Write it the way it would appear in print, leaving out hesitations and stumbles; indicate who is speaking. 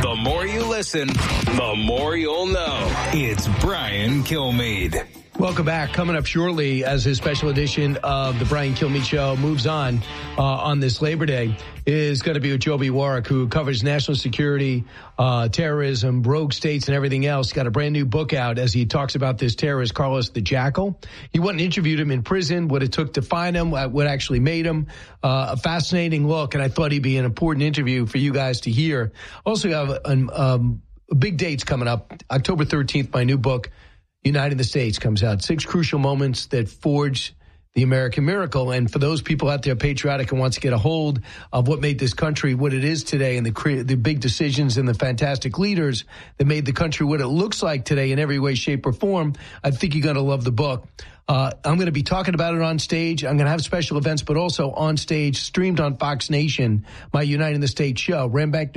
Speaker 1: The more you listen, the more you'll know. It's Brian Kilmeade.
Speaker 2: Welcome back. Coming up shortly as his special edition of the Brian Kilmeade Show moves on this Labor Day is going to be with Joby Warrick, who covers national security, terrorism, rogue states, and everything else. Got a brand new book out as he talks about this terrorist, Carlos the Jackal. He went and interviewed him in prison, what it took to find him, what actually made him. A fascinating look, and I thought he'd be an important interview for you guys to hear. Also, have big dates coming up. October 13th, my new book, Uniting the States, comes out. 6 crucial moments that forged the American miracle. And for those people out there patriotic and wants to get a hold of what made this country what it is today and the big decisions and the fantastic leaders that made the country what it looks like today in every way, shape, or form, I think you're going to love the book. I'm going to be talking about it on stage. I'm going to have special events, but also on stage, streamed on Fox Nation, my Uniting the States show. Rambank